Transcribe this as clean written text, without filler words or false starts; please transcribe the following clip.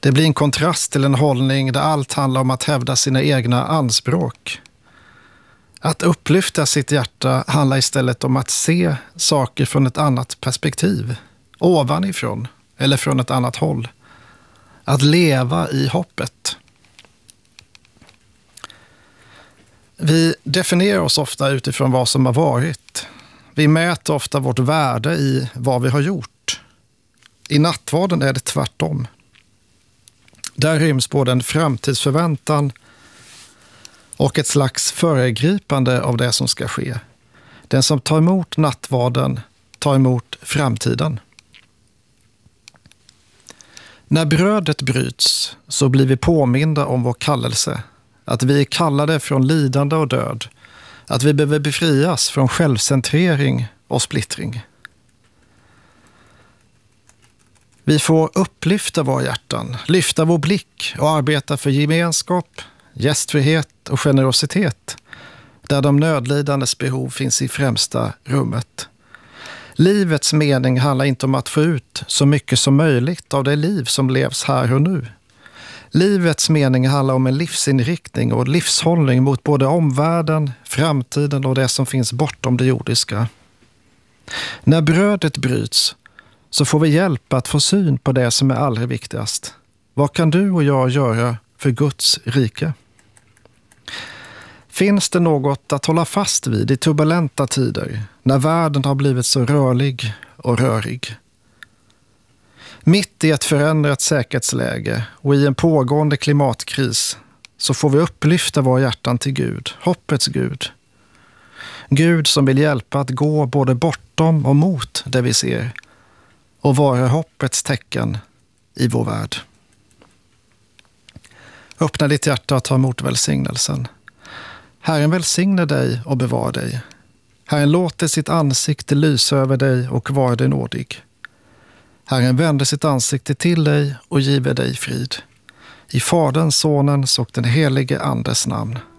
Det blir en kontrast till en hållning där allt handlar om att hävda sina egna anspråk. Att upplyfta sitt hjärta handlar istället om att se saker från ett annat perspektiv, ovanifrån eller från ett annat håll. Att leva i hoppet. Vi definierar oss ofta utifrån vad som har varit. Vi mäter ofta vårt värde i vad vi har gjort. I nattvarden är det tvärtom. Där ryms både en framtidsförväntan och ett slags föregripande av det som ska ske. Den som tar emot nattvarden tar emot framtiden. När brödet bryts så blir vi påminda om vår kallelse. Att vi är kallade från lidande och död. Att vi behöver befrias från självcentrering och splittring. Vi får upplyfta våra hjärtan, lyfta vår blick och arbeta för gemenskap, gästfrihet och generositet, där de nödlidandes behov finns i främsta rummet. Livets mening handlar inte om att få ut så mycket som möjligt av det liv som levs här och nu. Livets mening handlar om en livsinriktning och livshållning mot både omvärlden, framtiden och det som finns bortom det jordiska. När brödet bryts så får vi hjälp att få syn på det som är allra viktigast. Vad kan du och jag göra för Guds rike? Finns det något att hålla fast vid i turbulenta tider när världen har blivit så rörlig och rörig? Mitt i ett förändrat säkerhetsläge och i en pågående klimatkris så får vi upplyfta våra hjärtan till Gud, hoppets Gud. Gud som vill hjälpa att gå både bortom och mot det vi ser och vara hoppets tecken i vår värld. Öppna ditt hjärta och ta emot välsignelsen. Herren välsigne dig och bevara dig. Herren låter sitt ansikte lysa över dig och vara dig nådig. Herren vänder sitt ansikte till dig och giver dig frid. I Faderns, Sonens och den helige Andes namn.